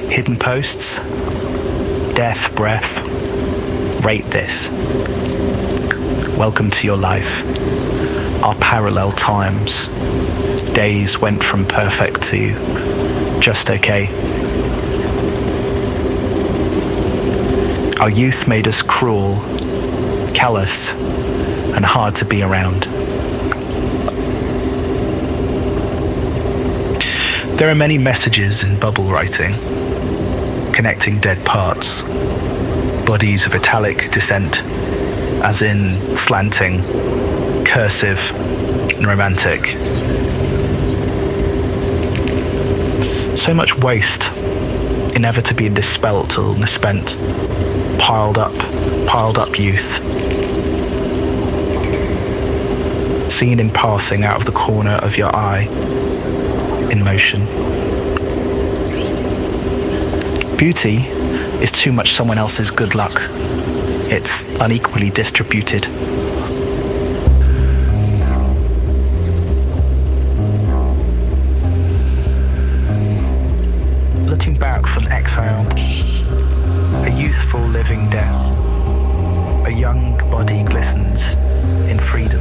Hidden posts, death, breath, rate this. Welcome to your life. Our parallel times. Days went from perfect to just okay. Our youth made us cruel, callous, and hard to be around. There are many messages in bubble writing, connecting dead parts, bodies of italic descent, as in slanting, cursive, and romantic. So much waste, never to be dispelled till misspent, piled up youth. Seen in passing out of the corner of your eye, in motion. Beauty is too much someone else's good luck. It's unequally distributed. Looking back from exile, a youthful living death, a young body glistens in freedom.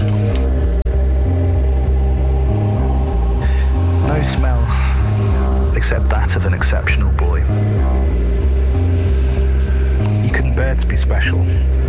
No smell except that of an exceptional boy. You couldn't bear to be special.